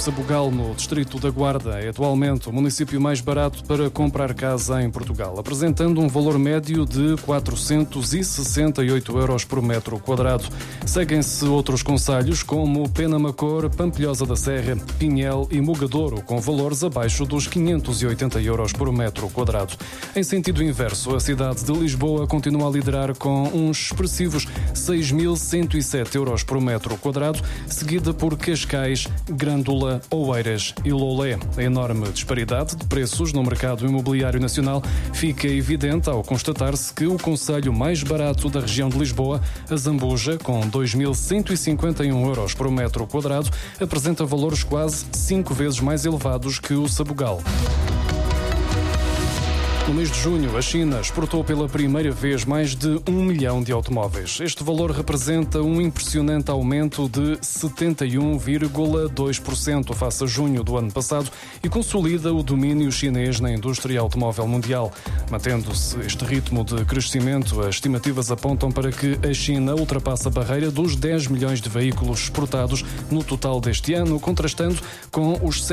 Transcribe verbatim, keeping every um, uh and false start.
Sabugal, no distrito da Guarda, é atualmente o município mais barato para comprar casa em Portugal, apresentando um valor médio de quatrocentos e sessenta e oito euros por metro quadrado. Seguem-se outros concelhos como Penamacor, Pampilhosa da Serra, Pinhel e Mugadouro, com valores abaixo dos quinhentos e oitenta euros por metro quadrado. Em sentido inverso, a cidade de Lisboa continua a liderar com uns expressivos seis mil cento e sete euros por metro quadrado, seguida por Cascais, Grândola, Oeiras e Loulé. A enorme disparidade de preços no mercado imobiliário nacional fica evidente ao constatar-se que o concelho mais barato da região de Lisboa, a Zambuja, com dois mil cento e cinquenta e um euros por metro quadrado, apresenta valores quase cinco vezes mais elevados que o Sabugal. No mês de junho, a China exportou pela primeira vez mais de um milhão de automóveis. Este valor representa um impressionante aumento de setenta e um vírgula dois por cento face a junho do ano passado e consolida o domínio chinês na indústria automóvel mundial. Mantendo-se este ritmo de crescimento, as estimativas apontam para que a China ultrapasse a barreira dos dez milhões de veículos exportados no total deste ano, contrastando com os